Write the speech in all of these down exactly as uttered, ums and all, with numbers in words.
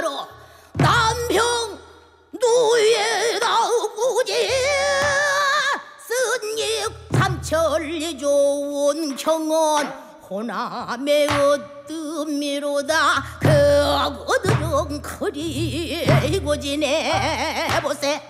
바로 남평 누에다우지 쓴익 삼천리 좋은 경원 호남의 어뜸이로다 그거들은 그리고 지내보세.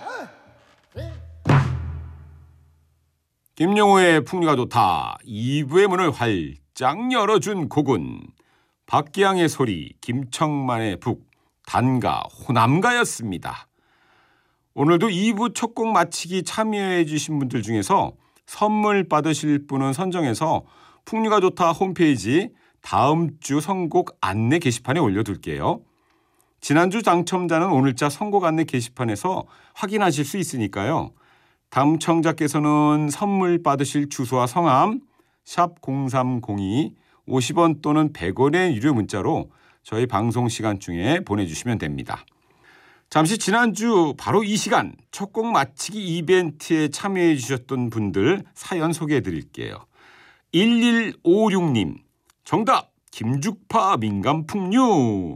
김영호의 풍류가 좋다. 이 부의 문을 활짝 열어준 곡은 박기양의 소리, 김청만의 북, 단가, 호남가였습니다. 오늘도 이 부 첫 곡 마치기 참여해 주신 분들 중에서 선물 받으실 분은 선정해서 풍류가 좋다 홈페이지 다음 주 선곡 안내 게시판에 올려둘게요. 지난주 당첨자는 오늘자 선곡 안내 게시판에서 확인하실 수 있으니까요. 당첨자께서는 선물 받으실 주소와 성함 샵 공삼공이 오십 원 또는 백 원의 유료 문자로 저희 방송 시간 중에 보내주시면 됩니다. 잠시 지난주 바로 이 시간 첫 곡 맞히기 이벤트에 참여해 주셨던 분들 사연 소개해 드릴게요. 일일오육 님 정답 김죽파 민간풍류.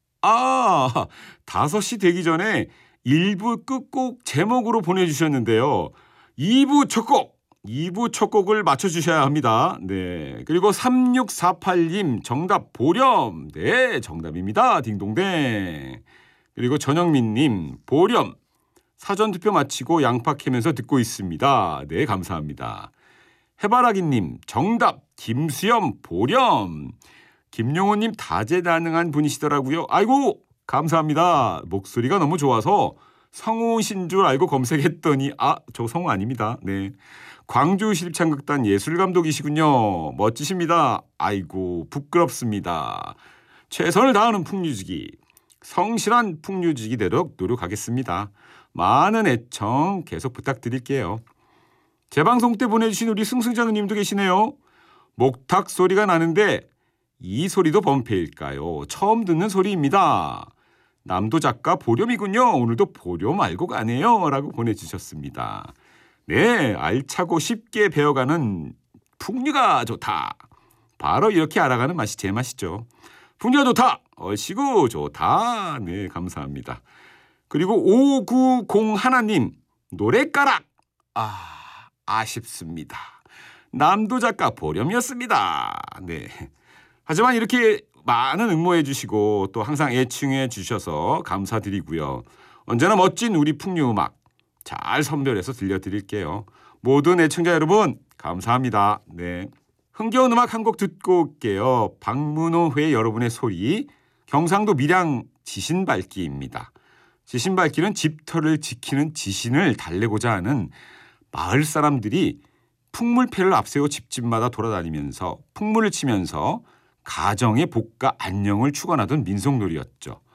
아 다섯 시 되기 전에 일 부 끝곡 제목으로 보내주셨는데요. 이 부 첫 곡, 이 부 첫 곡을 맞춰주셔야 합니다. 네. 그리고 삼육사팔 님 정답 보렴. 네, 정답입니다. 딩동댕. 그리고 전영민님 보렴. 사전투표 마치고 양파 캐면서 듣고 있습니다. 네, 감사합니다. 해바라기님 정답 김수염 보렴. 김용호님 다재다능한 분이시더라고요. 아이고 감사합니다. 목소리가 너무 좋아서 성우신 줄 알고 검색했더니 아, 저 성우 아닙니다. 네, 광주 시립창극단 예술감독이시군요. 멋지십니다. 아이고 부끄럽습니다. 최선을 다하는 풍류지기, 성실한 풍류지기 되도록 노력하겠습니다. 많은 애청 계속 부탁드릴게요. 재방송 때 보내주신 우리 승승장님도 계시네요. 목탁 소리가 나는데 이 소리도 범패일까요? 처음 듣는 소리입니다. 남도 작가 보렴이군요. 오늘도 보렴 알고 가네요. 라고 보내주셨습니다. 네, 알차고 쉽게 배워가는 풍류가 좋다. 바로 이렇게 알아가는 맛이 제 맛이죠. 풍류가 좋다. 얼씨구 좋다. 네, 감사합니다. 그리고 오구공일 님 노래가락. 아, 아쉽습니다. 남도 작가 보렴이었습니다. 네. 하지만 이렇게 많은 응모해 주시고 또 항상 애칭해 주셔서 감사드리고요. 언제나 멋진 우리 풍류 음악 잘 선별해서 들려드릴게요. 모든 애청자 여러분 감사합니다. 네, 흥겨운 음악 한 곡 듣고 올게요. 박문호회 여러분의 소리, 경상도 밀양 지신밟기입니다. 지신밟기는 집터를 지키는 지신을 달래고자 하는 마을 사람들이 풍물패를 앞세워 집집마다 돌아다니면서 풍물을 치면서 가정의 복과 안녕을 축원하던 민속놀이였죠.